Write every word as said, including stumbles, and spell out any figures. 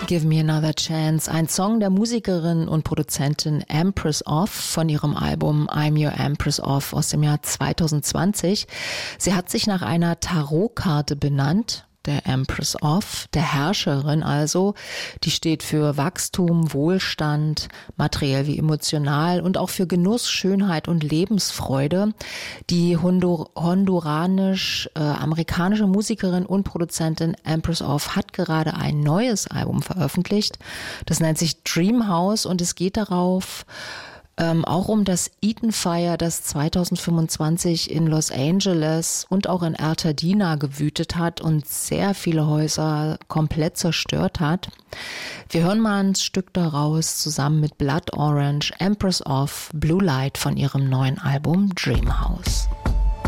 Give Me Another Chance, ein Song der Musikerin und Produzentin Empress Of von ihrem Album I'm Your Empress Of aus dem Jahr zwanzig zwanzig. Sie hat sich nach einer Tarotkarte benannt, der Empress Of, der Herrscherin also. Die steht für Wachstum, Wohlstand, materiell wie emotional und auch für Genuss, Schönheit und Lebensfreude. Die Hondur- honduranisch-amerikanische Musikerin und Produzentin Empress Of hat gerade ein neues Album veröffentlicht. Das nennt sich Dream House und es geht darauf, Ähm, auch um das Eaton Fire, das zwanzig fünfundzwanzig in Los Angeles und auch in Altadena gewütet hat und sehr viele Häuser komplett zerstört hat. Wir hören mal ein Stück daraus zusammen mit Blood Orange, Empress Of, Blue Light von ihrem neuen Album Dream House.